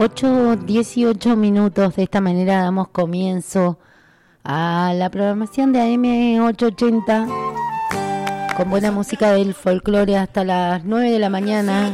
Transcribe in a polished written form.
8:18. De esta manera damos comienzo a la programación de AM880 con buena música del folclore hasta las 9 de la mañana.